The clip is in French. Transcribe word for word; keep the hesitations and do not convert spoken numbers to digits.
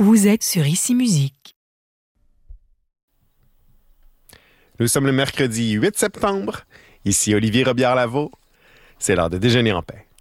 Vous êtes sur Ici Musique. Nous sommes le mercredi huit septembre. Ici Olivier Robillard-Lavaux. C'est l'heure de déjeuner en paix.